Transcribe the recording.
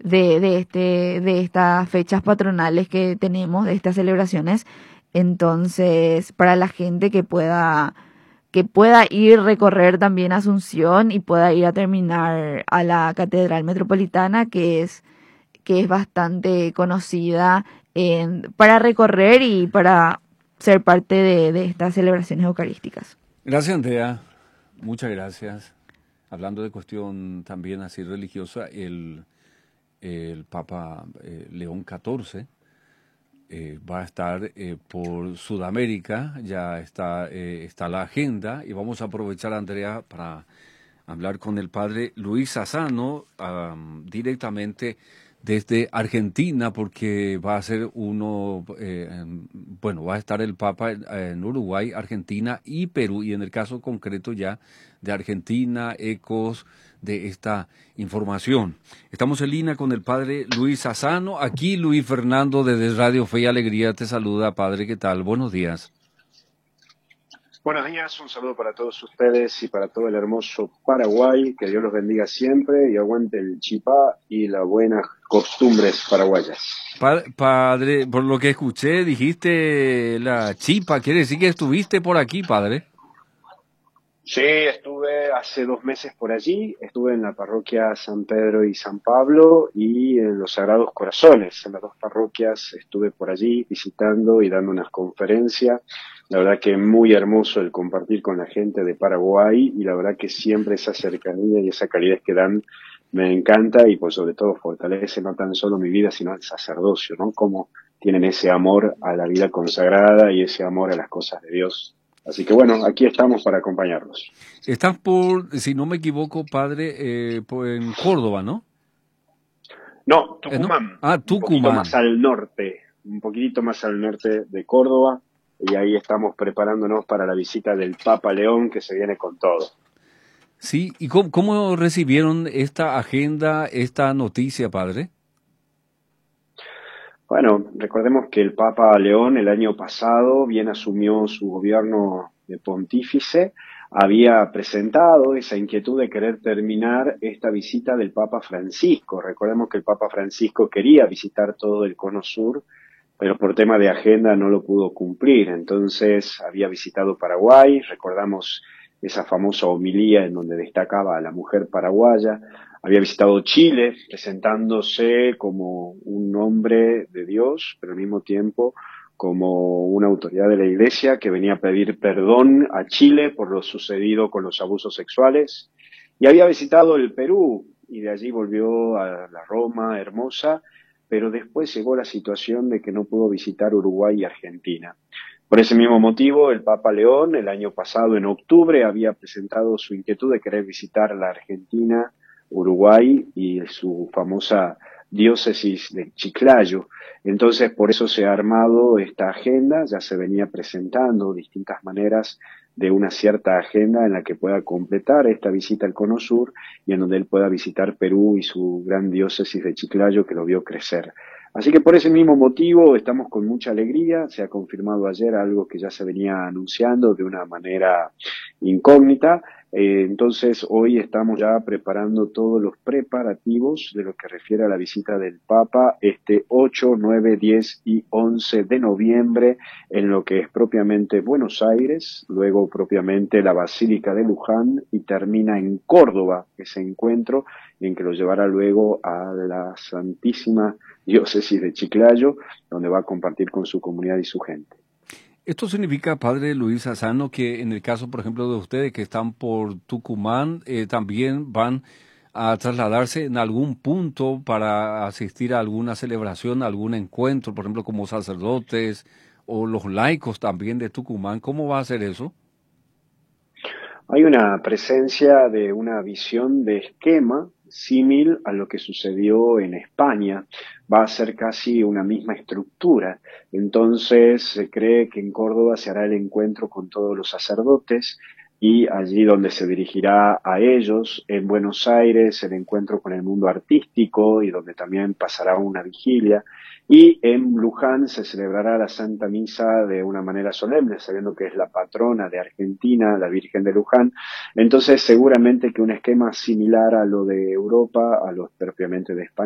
de estas fechas patronales que tenemos, de estas celebraciones. Entonces, para la gente que pueda ir recorrer también Asunción y pueda ir a terminar a la Catedral Metropolitana, que es bastante conocida para recorrer y para ser parte de estas celebraciones eucarísticas. Gracias, Andrea. Muchas gracias. Hablando de cuestión también así religiosa, el Papa León XIV va a estar por Sudamérica, ya está la agenda, y vamos a aprovechar, Andrea, para hablar con el padre Luis Sassano directamente desde Argentina, porque va a ser va a estar el Papa en Uruguay, Argentina y Perú, y en el caso concreto ya de Argentina, ecos de esta información. Estamos en línea con el padre Luis Sassano. Aquí Luis Fernando desde Radio Fe y Alegría te saluda, padre. ¿Qué tal? Buenos días. Buenos días, un saludo para todos ustedes y para todo el hermoso Paraguay. Que Dios los bendiga siempre y aguante el chipá y las buenas costumbres paraguayas. Padre, por lo que escuché, dijiste la chipa. ¿Quiere decir que estuviste por aquí, padre? Sí, estuve hace 2 meses por allí. Estuve en la parroquia San Pedro y San Pablo y en los Sagrados Corazones. En las 2 parroquias estuve por allí visitando y dando unas conferencias. La verdad que muy hermoso el compartir con la gente de Paraguay y la verdad que siempre esa cercanía y esa calidez que dan me encanta y pues sobre todo fortalece no tan solo mi vida sino el sacerdocio, ¿no? Cómo tienen ese amor a la vida consagrada y ese amor a las cosas de Dios. Así que bueno, aquí estamos para acompañarlos. Estás si no me equivoco, padre, en Córdoba, ¿no? No, Tucumán. ¿No? Tucumán. Un poquito más al norte, un poquitito más al norte de Córdoba. Y ahí estamos preparándonos para la visita del Papa León, que se viene con todo. Sí, ¿y cómo recibieron esta agenda, esta noticia, padre? Bueno, recordemos que el Papa León el año pasado, bien asumió su gobierno de pontífice, había presentado esa inquietud de querer terminar esta visita del Papa Francisco. Recordemos que el Papa Francisco quería visitar todo el Cono Sur, pero por tema de agenda no lo pudo cumplir. Entonces había visitado Paraguay, recordamos esa famosa homilía en donde destacaba a la mujer paraguaya. Había visitado Chile, presentándose como un hombre de Dios, pero al mismo tiempo como una autoridad de la Iglesia que venía a pedir perdón a Chile por lo sucedido con los abusos sexuales. Y había visitado el Perú, y de allí volvió a la Roma hermosa, pero después llegó la situación de que no pudo visitar Uruguay y Argentina. Por ese mismo motivo, el Papa León, el año pasado, en octubre, había presentado su inquietud de querer visitar la Argentina, Uruguay y su famosa diócesis de Chiclayo. Entonces, por eso se ha armado esta agenda, ya se venía presentando distintas maneras de una cierta agenda en la que pueda completar esta visita al Cono Sur y en donde él pueda visitar Perú y su gran diócesis de Chiclayo que lo vio crecer. Así que por ese mismo motivo estamos con mucha alegría. Se ha confirmado ayer algo que ya se venía anunciando de una manera incógnita. Entonces hoy estamos ya preparando todos los preparativos de lo que refiere a la visita del Papa este 8, 9, 10 y 11 de noviembre en lo que es propiamente Buenos Aires, luego propiamente la Basílica de Luján y termina en Córdoba ese encuentro en que lo llevará luego a la Santísima Diócesis de Chiclayo, donde va a compartir con su comunidad y su gente. ¿Esto significa, padre Luis Sassano, que en el caso, por ejemplo, de ustedes que están por Tucumán, también van a trasladarse en algún punto para asistir a alguna celebración, a algún encuentro, por ejemplo, como sacerdotes o los laicos también de Tucumán? ¿Cómo va a ser eso? Hay una presencia de una visión de esquema símil a lo que sucedió en España. Va a ser casi una misma estructura. Entonces se cree que en Córdoba se hará el encuentro con todos los sacerdotes y allí donde se dirigirá a ellos. En Buenos Aires el encuentro con el mundo artístico y donde también pasará una vigilia. Y en Luján se celebrará la Santa Misa de una manera solemne, sabiendo que es la patrona de Argentina, la Virgen de Luján. Entonces seguramente que un esquema similar a lo de Europa, a lo propiamente de España,